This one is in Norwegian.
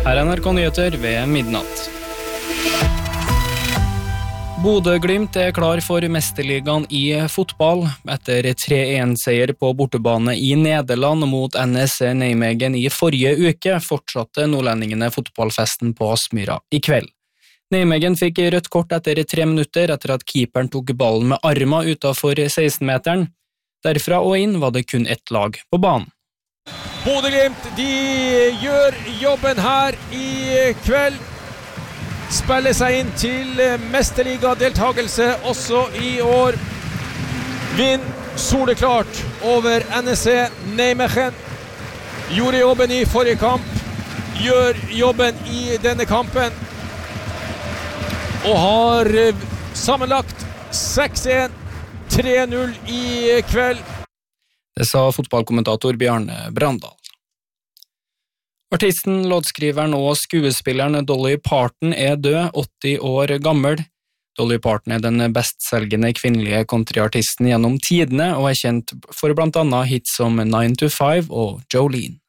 Her er NRK Nyheter ved midnatt. Bodø/Glimt er klar for mesterligaen i fotball. Etter 3-1-seier på bortebane i Nederland mot NS Nijmegen i forrige uke, fortsatte nordlendingene fotballfesten på Aspmyra i kveld. Nijmegen fikk rødt kort etter 3 minutter etter at keeperen tok ballen med armen utenfor 16-meteren. Derfra og inn var det kun ett lag på banen. Bodø/Glimt, de gjør jobben her i kveld. Spiller seg inn til mesterliga-deltagelse også i år. Vinn soleklart over NSC Nijmegen. Gjorde jobben i forrige kamp, gjør jobben i denne kampen. Og har sammenlagt 6-1, 3-0 i kveld. Det sa fotballkommentator Bjarne Brandal. Artisten, låtskriveren og skuespilleren Dolly Parton er død, 80 år gammel. Dolly Parton er den bestselgende kvinnelige countryartisten gjennom tidene og er kjent for blant annet hits som 9 to 5 og Jolene.